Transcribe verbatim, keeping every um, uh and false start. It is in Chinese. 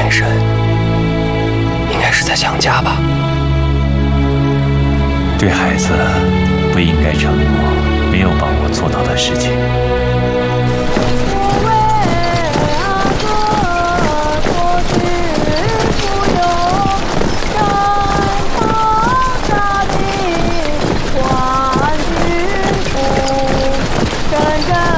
眼神，应该是在想家吧。 对孩子不应该承诺没有帮我做到的事情。 山